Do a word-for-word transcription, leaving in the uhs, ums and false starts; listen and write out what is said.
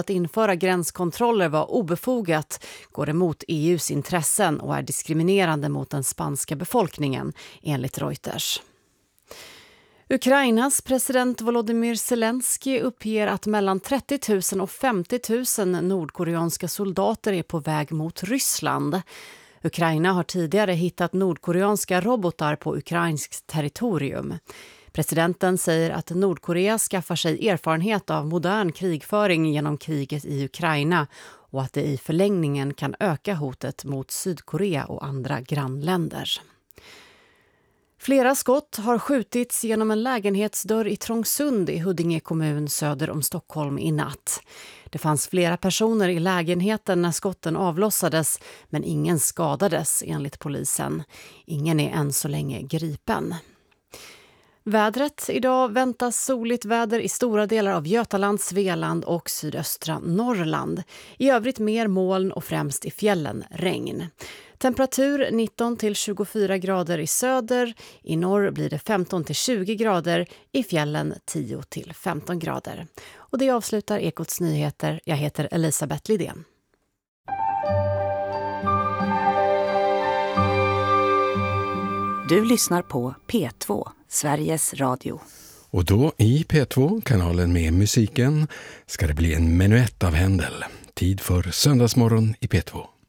att införa gränskontroller var obefogat, går emot E U:s intressen och är diskriminerande mot den spanska befolkningen, enligt Reuters. Ukrainas president Volodymyr Zelensky uppger att mellan trettio tusen och femtio tusen nordkoreanska soldater är på väg mot Ryssland. Ukraina har tidigare hittat nordkoreanska robotar på ukrainskt territorium. Presidenten säger att Nordkorea skaffar sig erfarenhet av modern krigföring genom kriget i Ukraina och att det i förlängningen kan öka hotet mot Sydkorea och andra grannländer. Flera skott har skjutits genom en lägenhetsdörr i Trångsund i Huddinge kommun söder om Stockholm i natt. Det fanns flera personer i lägenheten när skotten avlossades, men ingen skadades enligt polisen. Ingen är än så länge gripen. Vädret idag väntas soligt väder i stora delar av Götaland, Svealand och sydöstra Norrland. I övrigt mer moln och främst i fjällen regn. Temperatur nitton till tjugofyra grader i söder, i norr blir det femton till tjugo grader, i fjällen tio till femton grader. Och det avslutar Ekots nyheter. Jag heter Elisabeth Lidén. Du lyssnar på P två, Sveriges Radio. Och då i P två, kanalen med musiken, ska det bli en menuett av Händel. Tid för söndagsmorgon i P två.